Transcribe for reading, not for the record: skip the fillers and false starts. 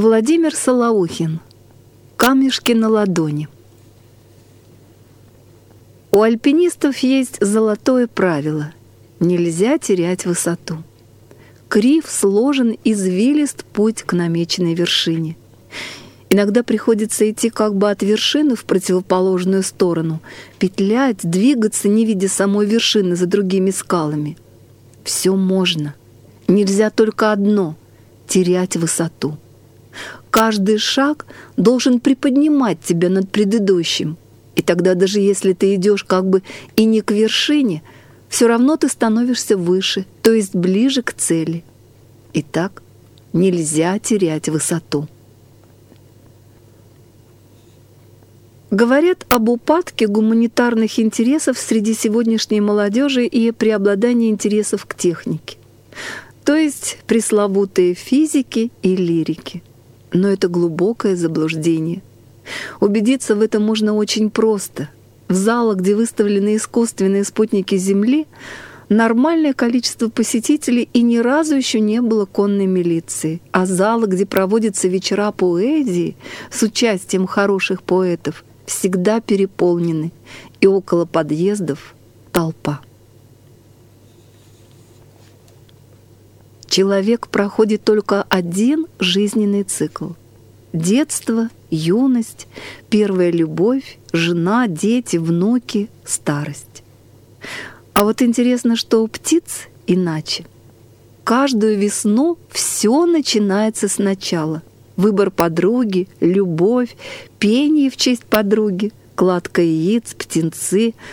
Владимир Солоухин. Камешки на ладони. У альпинистов есть золотое правило: нельзя терять высоту. Крив, сложен, извилист путь к намеченной вершине. Иногда приходится идти как бы от вершины в противоположную сторону, петлять, двигаться, не видя самой вершины за другими скалами. Все можно. Нельзя только одно — терять высоту. Каждый шаг должен приподнимать тебя над предыдущим. И тогда даже если ты идешь как бы и не к вершине, все равно ты становишься выше, то есть ближе к цели. Итак, нельзя терять высоту. Говорят об упадке гуманитарных интересов среди сегодняшней молодежи и преобладании интересов к технике, то есть пресловутые физики и лирики. Но это глубокое заблуждение. Убедиться в этом можно очень просто. В залах, где выставлены искусственные спутники Земли, нормальное количество посетителей и ни разу еще не было конной милиции. А залы, где проводятся вечера поэзии с участием хороших поэтов, всегда переполнены, и около подъездов толпа. Человек проходит только один жизненный цикл. Детство, юность, первая любовь, жена, дети, внуки, старость. А вот интересно, что у птиц иначе. Каждую весну все начинается сначала. Выбор подруги, любовь, пение в честь подруги, кладка яиц, птенцы,